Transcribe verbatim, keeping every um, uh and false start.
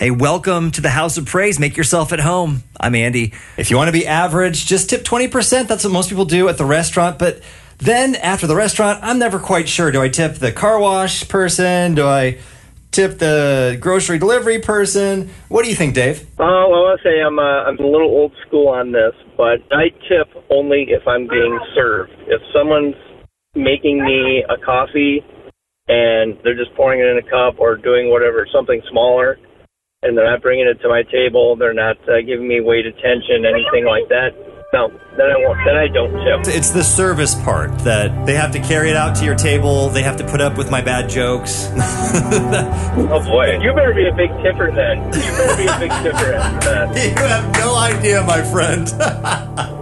Hey, welcome to the House of Praise. Make yourself at home. I'm Andy. If you want to be average, just tip twenty percent. That's what most people do at the restaurant. But then after the restaurant, I'm never quite sure. Do I tip the car wash person? Do I tip the grocery delivery person? What do you think, Dave? Oh, well, I'll say I'm, uh, I'm a little old school on this, but I tip only if I'm being served. If someone's making me a coffee and they're just pouring it in a cup or doing whatever, something smaller, and they're not bringing it to my table, they're not uh, giving me weight attention, anything like that, no, then I won't. Then I don't tip. It's the service part that they have to carry it out to your table. They have to put up with my bad jokes. Oh, boy. You better be a big tipper then. You better be a big tipper after that. You have no idea, my friend.